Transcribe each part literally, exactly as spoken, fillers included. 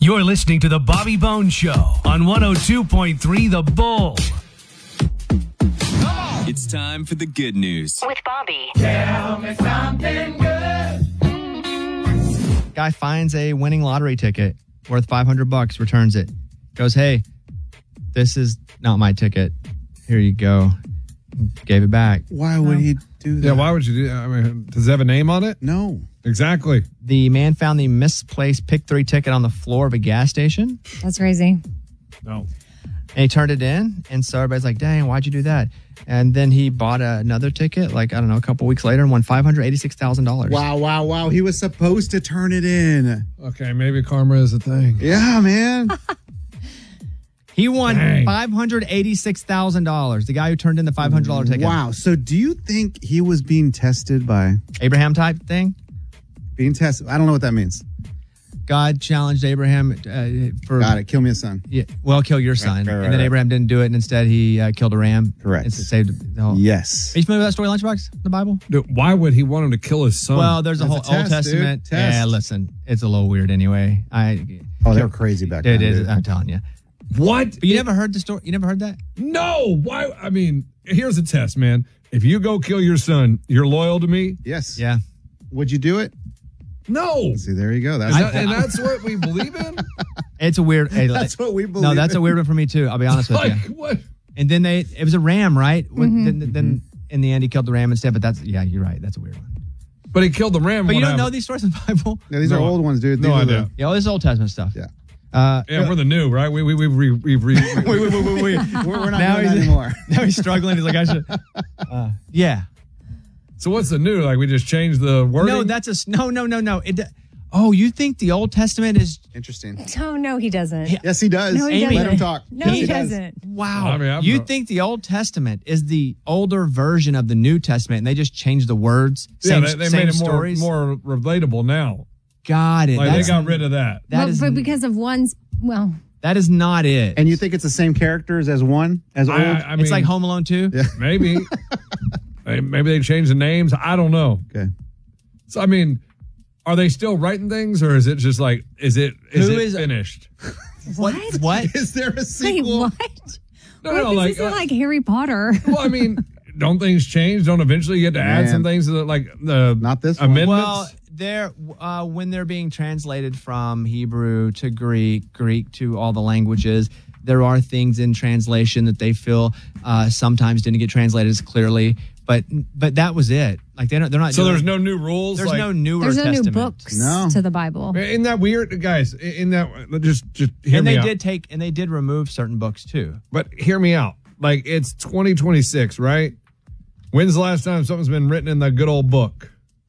You're listening to The Bobby Bones Show on one oh two point three The Bull. It's time for the good news. With Bobby. Tell me something good. Guy finds a winning lottery ticket worth five hundred bucks, returns it. Goes, hey, this is not my ticket. Here you go. Gave it back. Why would he do that? Yeah, why would you do that? I mean, does it have a name on it? No. Exactly. The man found the misplaced pick three ticket on the floor of a gas station. That's crazy. No. And he turned it in. And so everybody's like, dang, why'd you do that? And then he bought a, another ticket, like, I don't know, a couple weeks later and won five hundred eighty-six thousand dollars. Wow, wow, wow. He was supposed to turn it in. Okay, maybe karma is a thing. Yeah, man. He won Dang. five hundred eighty-six thousand dollars. The guy who turned in the five hundred dollars ticket. Wow. So do you think he was being tested by... Abraham type thing? Being tested? I don't know what that means. God challenged Abraham uh, for... Got it. Kill me a son. Yeah, well, kill your son. Right, right, and then right. Abraham didn't do it, and instead he uh, killed a ram. Correct. And saved the whole... Yes. Are you familiar with that story, Lunchbox, in the Bible? Dude, why would he want him to kill his son? Well, there's a That's whole a test, Old Testament. dude. Test. Yeah, listen, it's a little weird anyway. I. Oh, they were crazy back It then. is. dude. I'm telling you. what? But you never heard the story. You never heard that? No. Why? I mean, here's a test, man. If you go kill your son, you're loyal to me? Yes. Yeah. Would you do it? No. See, there you go. That's, Is that- and that's what we believe in? It's a weird. Hey, that's what we believe. no, that's a weird one for me too. I'll be honest with Like, you. what? And then they, it was a ram, right? When, Mm-hmm. then, then in the end, he killed the ram instead. But that's, yeah, you're right. That's a weird one. But he killed the ram. But you what don't know happened? these stories in the Bible? Yeah, these No, are old ones, dude. no These are idea. the- Yeah, all this is Old Testament stuff. Yeah. Uh, Yeah, we're the new, right? We, we, we, we, we, we, we, wait, wait, wait, wait, wait. We're, we're not Now doing that he's- anymore. Now he's struggling. He's like, I should. Uh, yeah. So what's the new? Like we just changed the wording? No, that's a s- no, no, no, no. It. Oh, you think the Old Testament is? Interesting. Oh, no, he doesn't. Yeah. Yes, he does. No, he Amy, Let doesn't. him talk. No, Yes, he does. doesn't. Wow. I mean, I'm you not- think the Old Testament is the older version of the New Testament, and they just changed the words? Yeah, Same, they, they same made it more, stories. more relatable now. Got it. Like they That's, got rid of that. that Well, is but because of one's, well, that is not it. And you think it's the same characters as one, as old? I, I, I mean, it's like Home Alone two. Yeah. maybe. Hey, maybe they changed the names. I don't know. Okay. So I mean, are they still writing things, or is it just like is it is Who it is- finished? What? What? Is there a wait, sequel? what? No, Wait, no, this like, isn't uh, like Harry Potter. well, I mean, don't things change? Don't eventually you get to add Man. some things that like the Not this one. amendments? Well, they're uh, when they're being translated from Hebrew to Greek, Greek to all the languages. There are things in translation that they feel uh, sometimes didn't get translated as clearly, but but that was it. Like they don't, they're not. so doing, there's no new rules. there's like, no newer There's no testament. new books No. to the Bible. Isn't that weird, guys? In that, just just hear And me they out. did take and they did remove certain books too. But hear me out. Like it's twenty twenty-six, right? When's the last time something's been written in the good old book?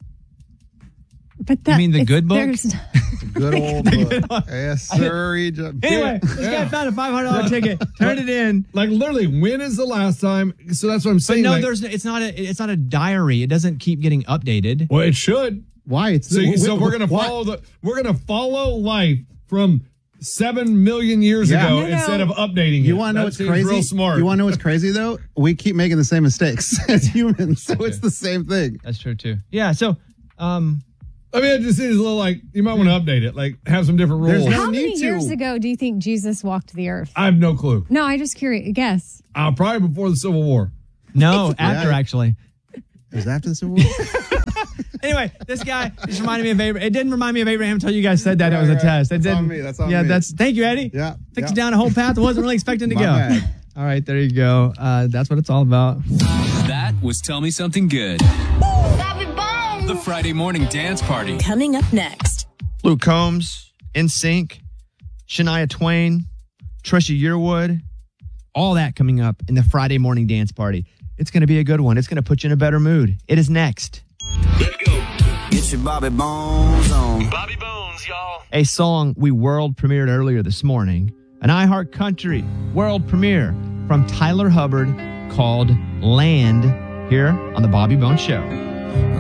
But that, mean the if good book? there's- Good old book. Yes, sir. Egypt. Anyway, this guy found a five hundred dollar ticket, turned it in. Like literally, when is the last time? So that's what I'm But saying. no, like, there's it's not a it's not a diary. It doesn't keep getting updated. well, it should. Why? It's So, the, so we're gonna why- follow the we're gonna follow life from seven million years Yeah. ago No, no. instead of updating it. You want to know That what's seems crazy? Real smart. You want to know what's crazy though? We keep making the same mistakes as humans, so it's the same thing. That's true too. Yeah. So, um, I mean, it just seems a little like you might want to update it, like have some different There's rules. no- How many need to. years ago do you think Jesus walked the earth? I have no clue. No, I just curious. Guess. Uh, probably before the Civil War. no, after Yeah. actually. It was after the Civil War. Anyway, this guy just reminded me of Abraham. It didn't remind me of Abraham until you guys said that it Right, was a right. test. It That's on didn't. me. That's on yeah, me. that's. Thank you, Eddie. Yeah, Takes yeah. you down a whole path I wasn't really expecting to My go. bad. All right, there you go. Uh, that's what it's all about. That was Tell Me Something Good. The Friday morning dance party. Coming up next. Luke Combs, N Sync, Shania Twain, Trisha Yearwood, all that coming up in the Friday morning dance party. It's going to be a good one. It's going to put you in a better mood. It is next. Let's go. Get your Bobby Bones on. Bobby Bones, y'all. A song we world premiered earlier this morning, an iHeart Country world premiere from Tyler Hubbard called Land here on the Bobby Bones Show.